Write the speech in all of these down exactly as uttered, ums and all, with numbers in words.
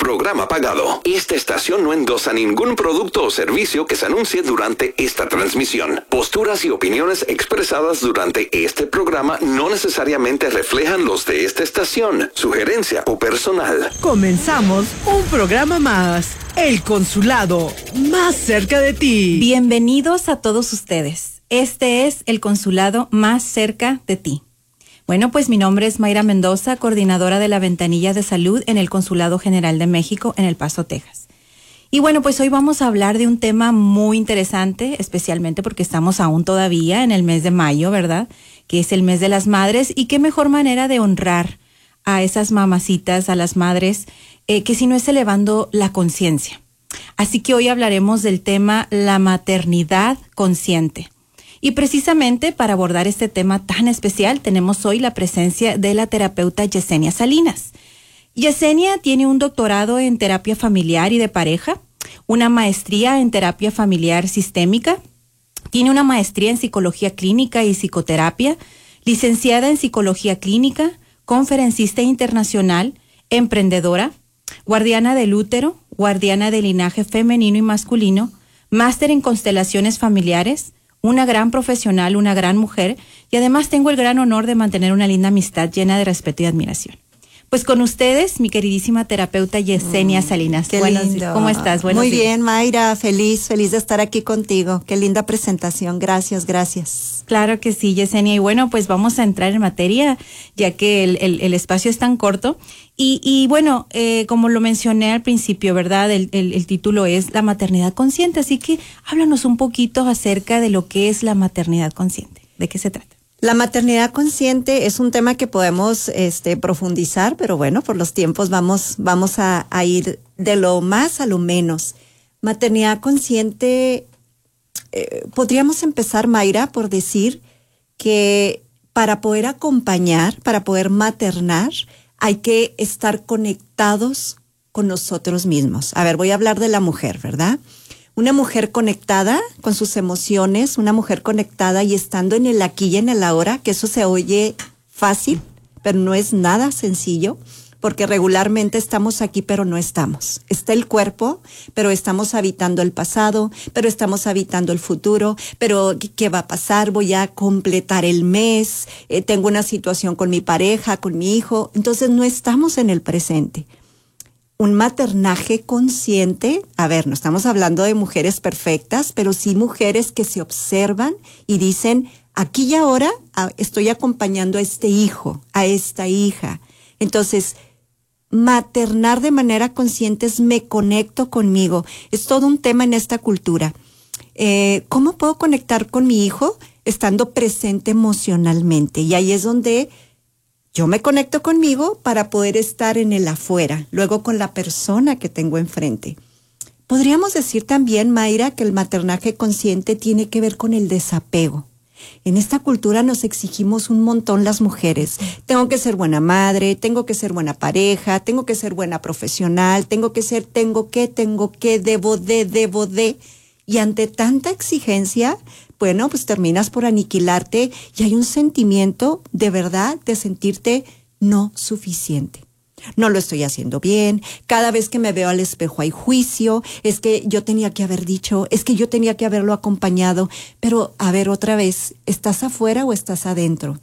programa pagado. Esta estación no endosa ningún producto o servicio que se anuncie durante esta transmisión. Posturas y opiniones expresadas durante este programa no necesariamente reflejan los de esta estación, sugerencia o personal. Comenzamos un programa más. El Consulado, más cerca de ti. Bienvenidos a todos ustedes. Este es el Consulado más cerca de ti. Bueno, pues mi nombre es Mayra Mendoza, coordinadora de la Ventanilla de Salud en el Consulado General de México en El Paso, Texas. Y bueno, pues hoy vamos a hablar de un tema muy interesante, especialmente porque estamos aún todavía en el mes de mayo, ¿verdad? Que es el mes de las madres, y qué mejor manera de honrar a esas mamacitas, a las madres, eh, que si no es elevando la conciencia. Así que hoy hablaremos del tema la maternidad consciente. Y precisamente para abordar este tema tan especial, tenemos hoy la presencia de la terapeuta Yesenia Salinas. Yesenia tiene un doctorado en terapia familiar y de pareja, una maestría en terapia familiar sistémica, tiene una maestría en psicología clínica y psicoterapia, licenciada en psicología clínica, conferencista internacional, emprendedora, guardiana del útero, guardiana del linaje femenino y masculino, máster en constelaciones familiares, una gran profesional, una gran mujer, y además tengo el gran honor de mantener una linda amistad llena de respeto y admiración. Pues con ustedes, mi queridísima terapeuta Yesenia Salinas. Qué Buenos, lindo. ¿Cómo estás? Buenos Muy días. bien, Mayra, feliz, feliz de estar aquí contigo. Qué linda presentación, gracias, gracias. Claro que sí, Yesenia. Y bueno, pues vamos a entrar en materia, ya que el, el, el espacio es tan corto. Y, y bueno, eh, como lo mencioné al principio, ¿verdad? El, el, el título es La maternidad consciente, así que háblanos un poquito acerca de lo que es la maternidad consciente. ¿De qué se trata? La maternidad consciente es un tema que podemos este, profundizar, pero bueno, por los tiempos vamos, vamos a, a ir de lo más a lo menos. Maternidad consciente, eh, podríamos empezar, Mayra, por decir que para poder acompañar, para poder maternar, hay que estar conectados con nosotros mismos. A ver, voy a hablar de la mujer, ¿verdad? Una mujer conectada con sus emociones, una mujer conectada y estando en el aquí y en el ahora, que eso se oye fácil, pero no es nada sencillo, porque regularmente estamos aquí, pero no estamos. Está el cuerpo, pero estamos habitando el pasado, pero estamos habitando el futuro, pero ¿qué va a pasar? Voy a completar el mes, eh, tengo una situación con mi pareja, con mi hijo, entonces no estamos en el presente. Un maternaje consciente, a ver, no estamos hablando de mujeres perfectas, pero sí mujeres que se observan y dicen, aquí y ahora estoy acompañando a este hijo, a esta hija. Entonces, maternar de manera consciente es me conecto conmigo. Es todo un tema en esta cultura. Eh, ¿Cómo puedo conectar con mi hijo? Estando presente emocionalmente. Y ahí es donde yo me conecto conmigo para poder estar en el afuera, luego con la persona que tengo enfrente. Podríamos decir también, Mayra, que el maternaje consciente tiene que ver con el desapego. En esta cultura nos exigimos un montón las mujeres. Tengo que ser buena madre, tengo que ser buena pareja, tengo que ser buena profesional, tengo que ser, tengo que, tengo que, debo de, debo de. Y ante tanta exigencia, bueno, pues terminas por aniquilarte y hay un sentimiento de verdad de sentirte no suficiente. No lo estoy haciendo bien, cada vez que me veo al espejo hay juicio, es que yo tenía que haber dicho, es que yo tenía que haberlo acompañado, pero a ver otra vez, ¿estás afuera o estás adentro?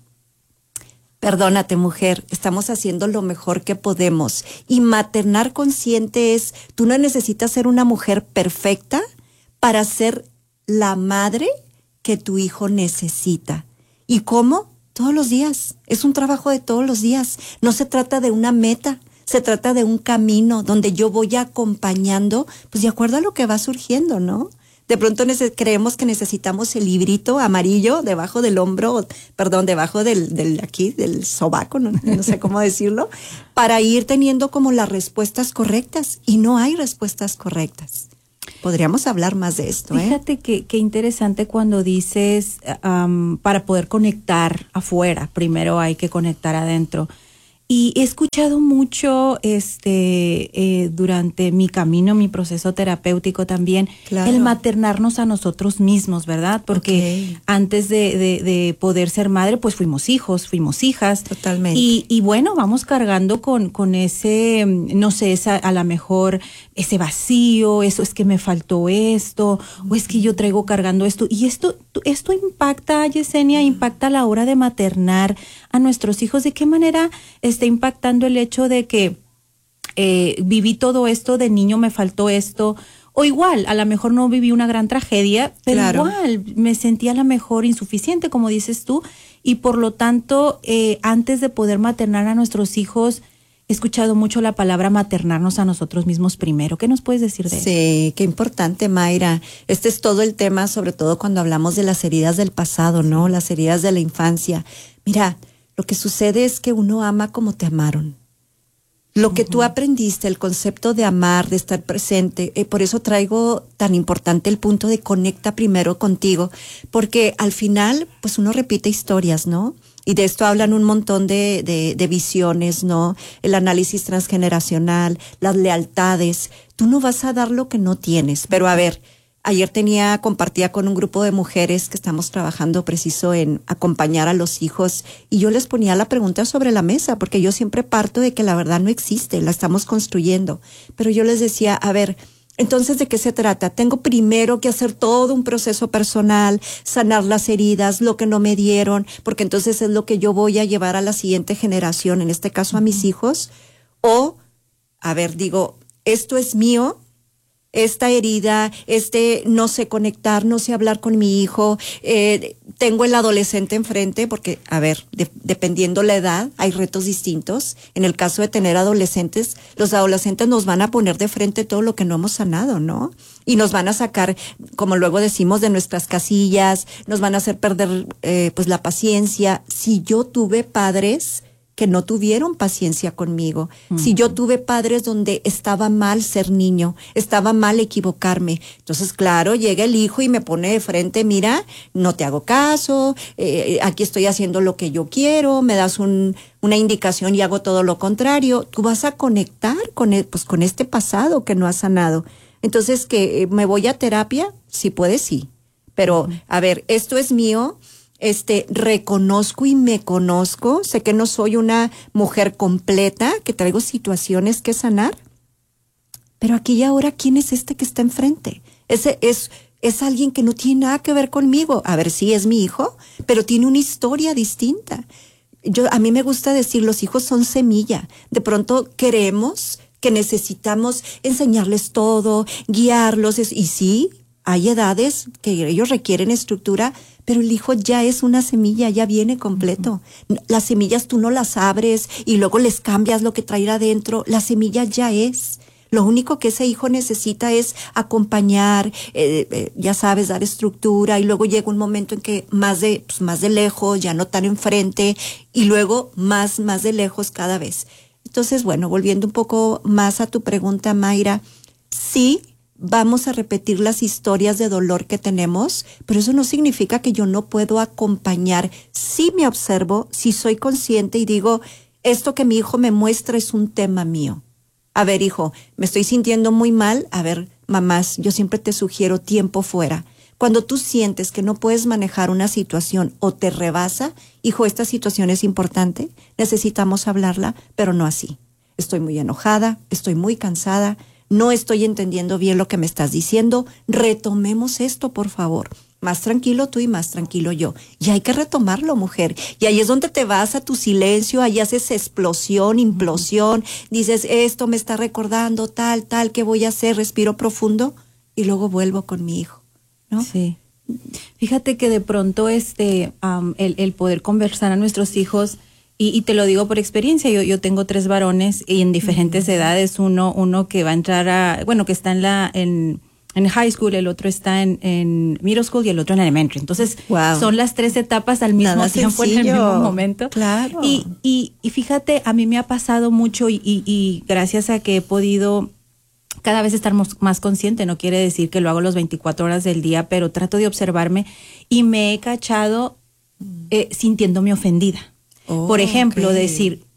Perdónate, mujer, estamos haciendo lo mejor que podemos y maternar consciente es, tú no necesitas ser una mujer perfecta para ser la madre que tu hijo necesita. ¿Y cómo? Todos los días. Es un trabajo de todos los días. No se trata de una meta, se trata de un camino donde yo voy acompañando, pues de acuerdo a lo que va surgiendo, ¿no? De pronto creemos que necesitamos el librito amarillo debajo del hombro, perdón, debajo del, del aquí, del sobaco, no, no sé cómo decirlo, para ir teniendo como las respuestas correctas. Y no hay respuestas correctas. Podríamos hablar más de esto, ¿eh? Fíjate que, que interesante cuando dices um, para poder conectar afuera, primero hay que conectar adentro. Y he escuchado mucho este eh, durante mi camino, mi proceso terapéutico también, claro. el maternarnos a nosotros mismos, ¿verdad? Porque okay. antes de, de, de poder ser madre, pues fuimos hijos, fuimos hijas. Totalmente. Y, y bueno, vamos cargando con, con ese, no sé, esa, a lo mejor ese vacío, eso es que me faltó esto, o es que yo traigo cargando esto. Y esto, esto impacta, Yesenia, impacta a la hora de maternar a nuestros hijos. ¿De qué manera está impactando el hecho de que eh, viví todo esto de niño, me faltó esto? O igual, a lo mejor no viví una gran tragedia, pero claro. igual me sentía a lo mejor insuficiente, como dices tú, y por lo tanto, eh, antes de poder maternar a nuestros hijos, he escuchado mucho la palabra maternarnos a nosotros mismos primero. ¿Qué nos puedes decir de eso? Sí, qué importante, Mayra. Este es todo el tema, sobre todo cuando hablamos de las heridas del pasado, ¿no? Las heridas de la infancia. Mira, lo que sucede es que uno ama como te amaron. Lo que uh-huh. tú aprendiste, el concepto de amar, de estar presente, eh, por eso traigo tan importante el punto de conecta primero contigo, porque al final, pues uno repite historias, ¿no? Y de esto hablan un montón de, de, de visiones, ¿no? El análisis transgeneracional, las lealtades. Tú no vas a dar lo que no tienes. Pero a ver, ayer tenía, compartía con un grupo de mujeres que estamos trabajando preciso en acompañar a los hijos y yo les ponía la pregunta sobre la mesa, porque yo siempre parto de que la verdad no existe, la estamos construyendo. Pero yo les decía, a ver, entonces, ¿de qué se trata? Tengo primero que hacer todo un proceso personal, sanar las heridas, lo que no me dieron, porque entonces es lo que yo voy a llevar a la siguiente generación, en este caso a mis hijos. O, a ver, digo, esto es mío, esta herida, este no sé conectar, no sé hablar con mi hijo, eh, tengo el adolescente enfrente, porque, a ver, de, dependiendo la edad, hay retos distintos. En el caso de tener adolescentes, los adolescentes nos van a poner de frente todo lo que no hemos sanado, ¿no? Y nos van a sacar, como luego decimos, de nuestras casillas, nos van a hacer perder eh, pues la paciencia. Si yo tuve padres que no tuvieron paciencia conmigo. Uh-huh. Si yo tuve padres donde estaba mal ser niño, estaba mal equivocarme. Entonces, claro, llega el hijo y me pone de frente, mira, no te hago caso, eh, aquí estoy haciendo lo que yo quiero, me das un, una indicación y hago todo lo contrario. Tú vas a conectar con, el, pues, con este pasado que no has sanado. Entonces, ¿que me voy a terapia? Si puedes, sí. Pero, uh-huh. a ver, esto es mío. Este, reconozco y me conozco, sé que no soy una mujer completa, que traigo situaciones que sanar, pero aquí y ahora, ¿quién es este que está enfrente? Ese es, es alguien que no tiene nada que ver conmigo. A ver, sí es mi hijo, pero tiene una historia distinta. Yo, a mí me gusta decir, los hijos son semilla. De pronto queremos que necesitamos enseñarles todo, guiarlos, y sí, hay edades que ellos requieren estructura, pero el hijo ya es una semilla, ya viene completo. Uh-huh. Las semillas tú no las abres y luego les cambias lo que trae adentro. La semilla ya es. Lo único que ese hijo necesita es acompañar, eh, eh, ya sabes, dar estructura, y luego llega un momento en que más de, pues, más de lejos, ya no tan enfrente, y luego más, más de lejos cada vez. Entonces, bueno, volviendo un poco más a tu pregunta, Mayra, sí, vamos a repetir las historias de dolor que tenemos, pero eso no significa que yo no puedo acompañar. Si me observo, si soy consciente y digo, esto que mi hijo me muestra es un tema mío. A ver, hijo, me estoy sintiendo muy mal. A ver, mamás, yo siempre te sugiero tiempo fuera. Cuando tú sientes que no puedes manejar una situación o te rebasa, hijo, esta situación es importante, necesitamos hablarla, pero no así. Estoy muy enojada, estoy muy cansada, no estoy entendiendo bien lo que me estás diciendo, retomemos esto, por favor. Más tranquilo tú y más tranquilo yo. Y hay que retomarlo, mujer. Y ahí es donde te vas a tu silencio, ahí haces explosión, implosión, dices, esto me está recordando, tal, tal, ¿qué voy a hacer? Respiro profundo y luego vuelvo con mi hijo, ¿no? Sí. Fíjate que de pronto este, um, el, el poder conversar a nuestros hijos, Y, y te lo digo por experiencia, yo, yo tengo tres varones y en diferentes uh-huh. edades, uno, uno que va a entrar a, bueno, que está en la, en, en high school, el otro está en, en middle school y el otro en elementary. Entonces, wow. son las tres etapas al mismo Nada tiempo, sencillo. en el mismo momento. Claro. Y, y, y fíjate, a mí me ha pasado mucho y, y, y gracias a que he podido cada vez estar más consciente, no quiere decir que lo hago las veinticuatro horas del día, pero trato de observarme y me he cachado eh, sintiéndome ofendida. Oh, Por ejemplo, okay. decir,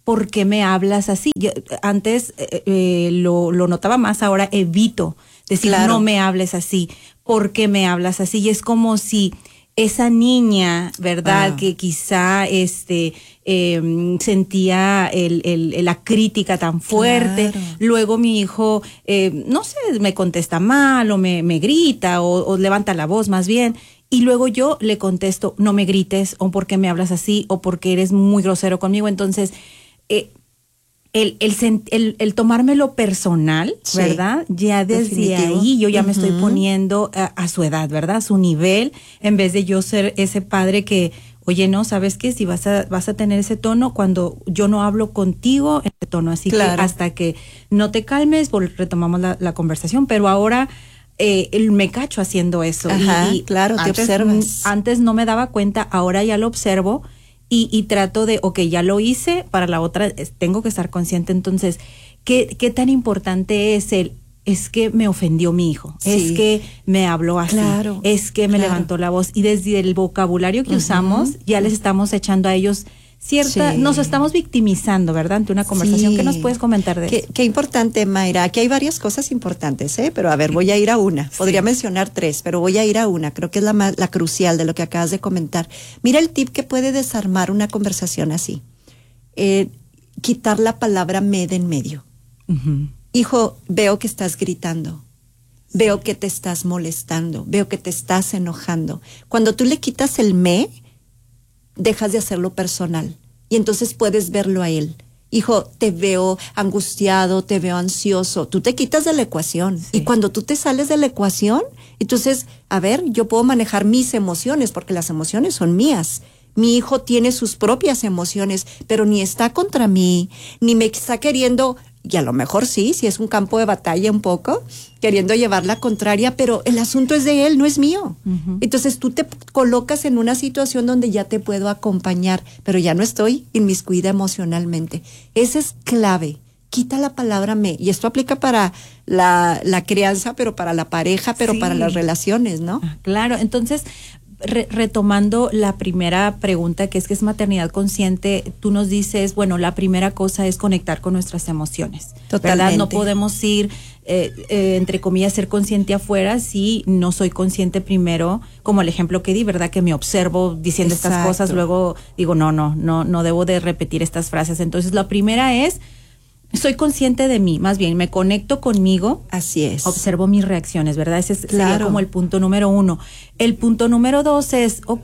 ¿por qué me hablas así? Yo antes eh, eh, lo, lo notaba más, ahora evito decir, claro, no me hables así, ¿por qué me hablas así? Y es como si esa niña, ¿verdad? Ah. Que quizá este eh, sentía el, el, la crítica tan fuerte. Claro. Luego mi hijo, eh, no sé, me contesta mal o me, me grita o, o levanta la voz más bien. Y luego yo le contesto, no me grites, o por qué me hablas así, o porque eres muy grosero conmigo. Entonces, eh, el, el, el, el tomármelo personal, sí, ¿verdad? Ya desde definitivo. Ahí yo ya uh-huh. me estoy poniendo a, a su edad, ¿verdad? A su nivel, en vez de yo ser ese padre que, oye, no, ¿sabes qué? Si vas a, vas a tener ese tono cuando yo no hablo contigo en ese tono. Así claro. que hasta que no te calmes, retomamos la, la conversación. Pero ahora eh, me cacho haciendo eso. Ajá, y, y claro, te antes, observas. Antes no me daba cuenta, ahora ya lo observo. Y, y trato de, ok, ya lo hice, para la otra es, tengo que estar consciente. Entonces, ¿qué, qué tan importante es el, es que me ofendió mi hijo, sí, es que me habló así, claro, es que me claro. levantó la voz? Y desde el vocabulario que uh-huh. usamos, ya les estamos echando a ellos cierta, sí, nos estamos victimizando, ¿verdad? Ante una conversación. Sí. ¿Qué nos puedes comentar de qué, eso? Qué importante, Mayra. Aquí hay varias cosas importantes, ¿eh? Pero a ver, voy a ir a una. Podría sí. mencionar tres, pero voy a ir a una. Creo que es la más, la crucial de lo que acabas de comentar. Mira el tip que puede desarmar una conversación así. Eh, quitar la palabra me de en medio. Uh-huh. Hijo, veo que estás gritando. Veo que te estás molestando. Veo que te estás enojando. Cuando tú le quitas el me, dejas de hacerlo personal y entonces puedes verlo a él. Hijo, te veo angustiado, te veo ansioso. Tú te quitas de la ecuación. Sí. Y cuando tú te sales de la ecuación, entonces, a ver, yo puedo manejar mis emociones porque las emociones son mías. Mi hijo tiene sus propias emociones, pero ni está contra mí, ni me está queriendo, y a lo mejor sí, si es un campo de batalla un poco, queriendo llevar la contraria, pero el asunto es de él, no es mío. Uh-huh. Entonces tú te colocas en una situación donde ya te puedo acompañar, pero ya no estoy inmiscuida emocionalmente. Esa es clave. Quita la palabra me. Y esto aplica para la, la crianza, pero para la pareja, pero sí, para las relaciones, ¿no? Ah, claro, entonces... Re- retomando la primera pregunta, que es que es maternidad consciente, tú nos dices, bueno, la primera cosa es conectar con nuestras emociones. Totalmente. ¿Verdad? No podemos ir, eh, eh, entre comillas, ser consciente afuera si no soy consciente primero, como el ejemplo que di, ¿verdad? Que me observo diciendo Exacto. estas cosas, luego digo, no, no, no, no debo de repetir estas frases. Entonces, la primera es, soy consciente de mí, más bien me conecto conmigo. Así es. Observo mis reacciones, ¿verdad? Ese es, claro. sería como el punto número uno. El punto número dos es, ok,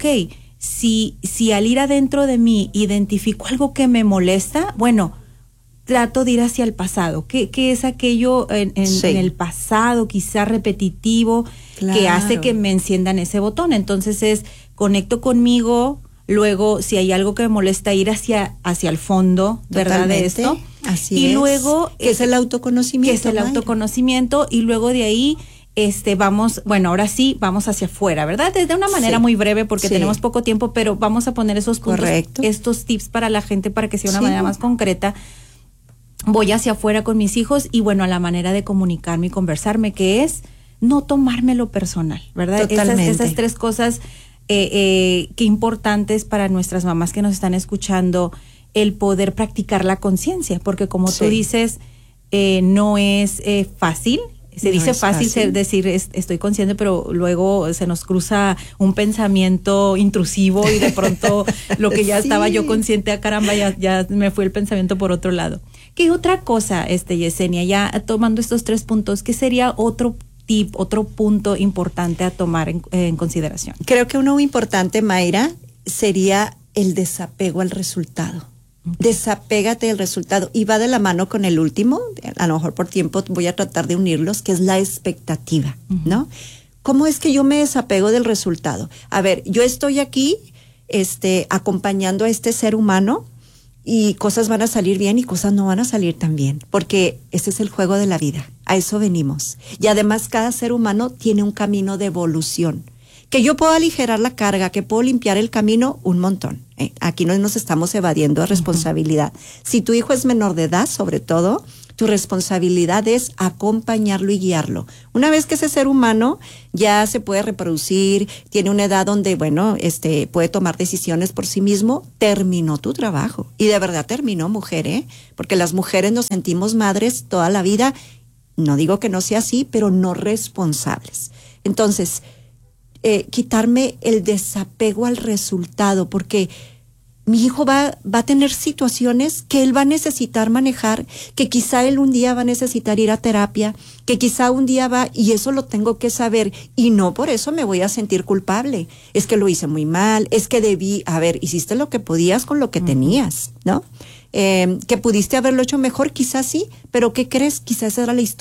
si, si al ir adentro de mí identifico algo que me molesta, bueno, trato de ir hacia el pasado. ¿Qué, qué es aquello en, en, sí. en el pasado, quizá repetitivo, claro. que hace que me enciendan ese botón? Entonces es, conecto conmigo. Luego, si hay algo que me molesta, ir hacia, hacia el fondo, ¿verdad? Totalmente. De esto. Así y es. luego, que es el autoconocimiento. Que es el Mayra. autoconocimiento. Y luego de ahí, este, vamos, bueno, ahora sí, vamos hacia afuera, ¿verdad? De una manera sí. muy breve, porque sí. tenemos poco tiempo, pero vamos a poner esos puntos, Correcto. estos tips para la gente, para que sea una sí. manera más concreta. Voy hacia afuera con mis hijos y, bueno, a la manera de comunicarme y conversarme, que es no tomármelo personal, ¿verdad? Totalmente. Esas, esas tres cosas. Eh, eh, qué importantes para nuestras mamás que nos están escuchando el poder practicar la conciencia, porque como sí. tú dices, eh, no es eh, fácil. Se no dice fácil, fácil. Ser, decir es, estoy consciente, pero luego se nos cruza un pensamiento intrusivo y de pronto lo que ya sí. estaba yo consciente, a caramba, ya, ya me fue el pensamiento por otro lado. ¿Qué otra cosa, este Yesenia, ya tomando estos tres puntos, qué sería otro tip, otro punto importante a tomar en, en consideración? Creo que uno muy importante, Mayra, sería el desapego al resultado. Okay. Desapégate del resultado. Y va de la mano con el último, a lo mejor por tiempo voy a tratar de unirlos, que es la expectativa, uh-huh. ¿no? ¿Cómo es que yo me desapego del resultado? A ver, yo estoy aquí este, acompañando a este ser humano y cosas van a salir bien y cosas no van a salir tan bien, porque ese es el juego de la vida, a eso venimos. Y además cada ser humano tiene un camino de evolución, que yo puedo aligerar la carga, que puedo limpiar el camino un montón. Eh, aquí no nos estamos evadiendo de responsabilidad. Uh-huh. Si tu hijo es menor de edad, sobre todo, Tu responsabilidad es acompañarlo y guiarlo. Una vez que ese ser humano ya se puede reproducir, tiene una edad donde, bueno, este, puede tomar decisiones por sí mismo, terminó tu trabajo. Y de verdad terminó, mujer, ¿eh? Porque las mujeres nos sentimos madres toda la vida. No digo que no sea así, pero no responsables. Entonces, eh, quitarme el desapego al resultado, porque mi hijo va, va a tener situaciones que él va a necesitar manejar, que quizá él un día va a necesitar ir a terapia, que quizá un día va, y eso lo tengo que saber, y no por eso me voy a sentir culpable. Es que lo hice muy mal, es que debí, a ver, hiciste lo que podías con lo que uh-huh. tenías, ¿no? Eh, que pudiste haberlo hecho mejor, quizás sí, pero ¿qué crees? Quizás esa era la historia.